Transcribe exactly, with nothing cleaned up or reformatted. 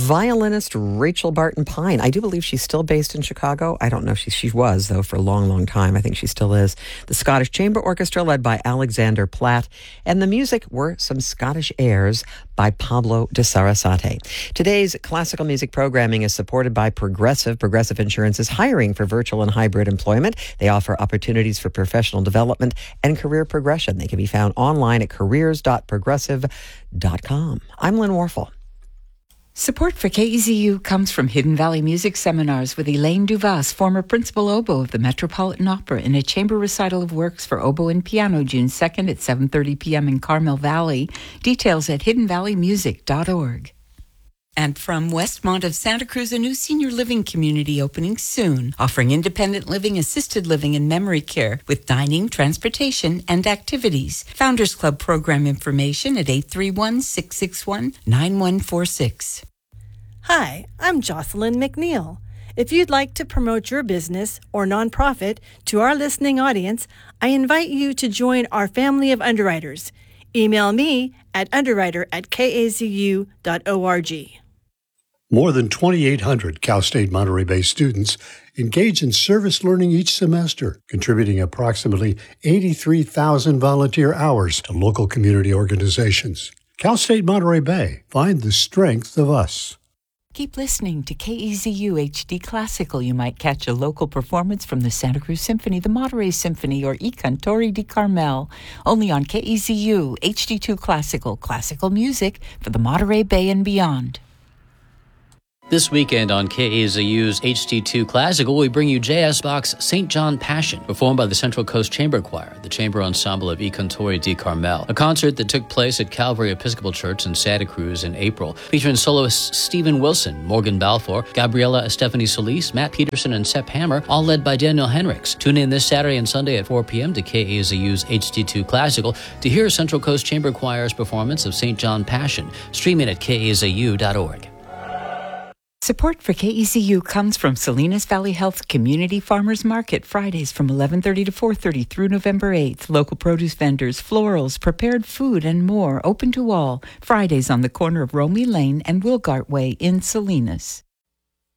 violinist Rachel Barton Pine. I do believe she's still based in Chicago. I don't know if she, she was, though, for a long, long time. I think she still is. The Scottish Chamber Orchestra, led by Alexander Platt. And the music were some Scottish airs by Pablo de Sarasate. Today's classical music programming is supported by Progressive. Progressive Insurance is hiring for virtual and hybrid employment. They offer opportunities for professional development and career progression. They can be found online at careers dot progressive dot com. I'm Lynn Warfel. Support for K E Z U comes from Hidden Valley Music Seminars with Elaine Duvas, former principal oboe of the Metropolitan Opera, in a chamber recital of works for oboe and piano June second at seven thirty p.m. in Carmel Valley. Details at hidden valley music dot org. And from Westmont of Santa Cruz, a new senior living community opening soon, offering independent living, assisted living, and memory care with dining, transportation, and activities. Founders Club program information at eight three one, six six one, nine one four six. Hi, I'm Jocelyn McNeil. If you'd like to promote your business or nonprofit to our listening audience, I invite you to join our family of underwriters. Email me at underwriter at k a z u dot org. More than twenty-eight hundred Cal State Monterey Bay students engage in service learning each semester, contributing approximately eighty-three thousand volunteer hours to local community organizations. Cal State Monterey Bay, find the strength of us. Keep listening to K E Z U H D Classical. You might catch a local performance from the Santa Cruz Symphony, the Monterey Symphony, or I Cantori di Carmel. Only on K E Z U H D two Classical, classical music for the Monterey Bay and beyond. This weekend on K A Z U's H D two Classical, we bring you J S Bach's Saint John Passion, performed by the Central Coast Chamber Choir, the chamber ensemble of I Cantori di Carmel, a concert that took place at Calvary Episcopal Church in Santa Cruz in April, featuring soloists Stephen Wilson, Morgan Balfour, Gabriela Estefany Solis, Matt Peterson, and Sepp Hammer, all led by Daniel Henricks. Tune in this Saturday and Sunday at four p.m. to K A Z U's H D two Classical to hear Central Coast Chamber Choir's performance of Saint John Passion. Stream it at k a z u dot org. Support for K E Z U comes from Salinas Valley Health Community Farmers Market, Fridays from eleven thirty to four thirty through November eighth. Local produce vendors, florals, prepared food, and more, open to all. Fridays on the corner of Romey Lane and Wilgart Way in Salinas.